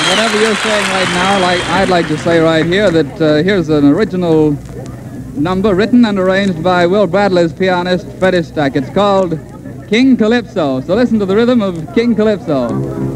whatever you're saying right now, I'd like to say right here that here's an original number written and arranged by Will Bradley's pianist, Freddie Stack. It's called King Calypso. So listen to the rhythm of King Calypso.